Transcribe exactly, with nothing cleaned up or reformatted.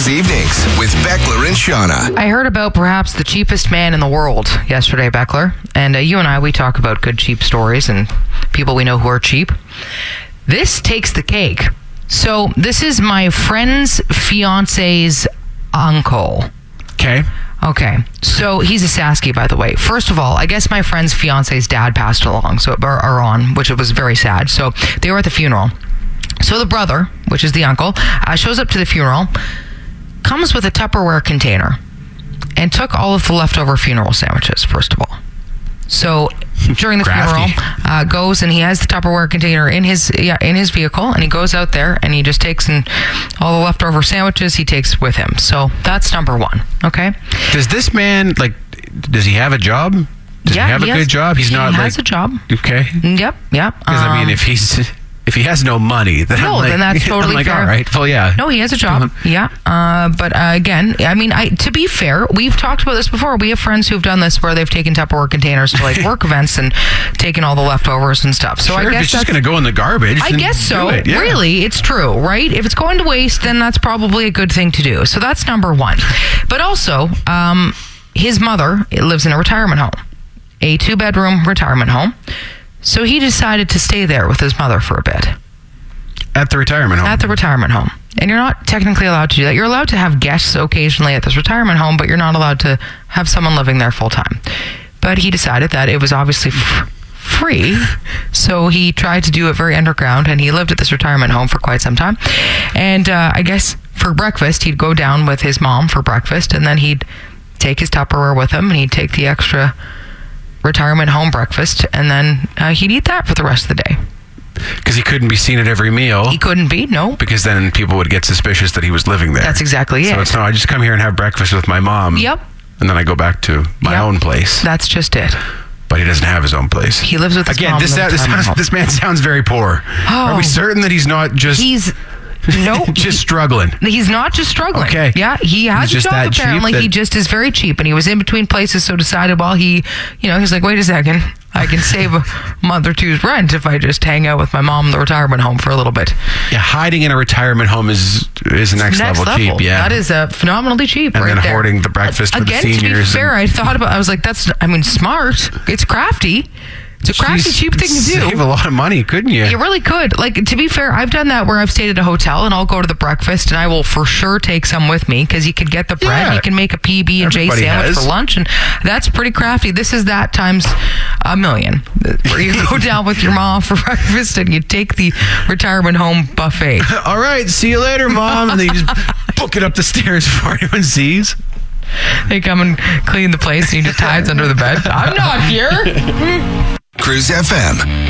Cruise Evenings with Beckler and Shauna. I heard about perhaps the cheapest man in the world yesterday, Beckler. And uh, you and I, we talk about good, cheap stories and people we know who are cheap. This takes the cake. So this is my friend's fiance's uncle. Okay. Okay. So he's a Sasky, by the way. First of all, I guess my friend's fiance's dad passed along, so or, or on, which it was very sad. So they were at the funeral. So the brother, which is the uncle, uh, shows up to the funeral, comes with a Tupperware container, and took all of the leftover funeral sandwiches, first of all. So during the Crafty. funeral, uh, goes and he has the Tupperware container in his yeah in his vehicle, and he goes out there and he just takes in all the leftover sandwiches he takes with him. So that's number one. Okay. Does this man, like, does he have a job? Does Yeah, he have he a has- good job? He's he not has like, a job. Okay. Yep. Yep. Because I mean, Um, if he's if he has no money, then No, I'm like, then that's totally I'm like, fair. all right, well, yeah. No, he has a job. Yeah. Uh, but uh, again, I mean, I to be fair, we've talked about this before. We have friends who've done this where they've taken Tupperware containers to like work events and taken all the leftovers and stuff. So Sure, I if guess it's just that's- going to go in the garbage. I then guess so. do it, yeah. Really, it's true, right? If it's going to waste, then that's probably a good thing to do. So that's number one. But also, um, his mother lives in a retirement home, a two-bedroom retirement home. So he decided to stay there with his mother for a bit. At the retirement home. At the retirement home. And you're not technically allowed to do that. You're allowed to have guests occasionally at this retirement home, but you're not allowed to have someone living there full time. But he decided that it was obviously f- free, so he tried to do it very underground, and he lived at this retirement home for quite some time. And uh, I guess for breakfast, he'd go down with his mom for breakfast, and then he'd take his Tupperware with him, and he'd take the extra retirement home breakfast, and then uh, he'd eat that for the rest of the day. Because he couldn't be seen at every meal. He couldn't be, no. Because then people would get suspicious that he was living there. That's exactly So it. it's no, I just come here and have breakfast with my mom. Yep. And then I go back to my Yep. own place. That's just it. But he doesn't have his own place. He lives with his Again, mom this, in the this, retirement sounds, home. this man sounds very poor. Are Oh. we certain that he's not just He's nope. just struggling? He's not just struggling. Okay. Yeah, he has He's a just job that cheap apparently. that- He just is very cheap, and he was in between places, so decided while he, you know, he's like, wait a second, I can save a month or two's rent if I just hang out with my mom in the retirement home for a little bit. Yeah, hiding in a retirement home is is next, Next level, cheap. Yeah, that is uh, phenomenally cheap. And right then there. hoarding the breakfast for the Again, to be seniors fair, and- I thought about. I was like, that's. I mean, smart. It's crafty. It's a crafty, Jeez, cheap thing to do. Save a lot of money, couldn't you? You really could. Like, to be fair, I've done that where I've stayed at a hotel and I'll go to the breakfast and I will for sure take some with me because you can get the bread. Yeah. You can make a P B and J Everybody sandwich has. for lunch, and that's pretty crafty. This is that times a million, where you go down with your mom for breakfast and you take the retirement home buffet. All right, see you later, Mom. And then you just book it up the stairs before anyone sees. They come and clean the place and you just hides under the bed. I'm not here. Cruise F M.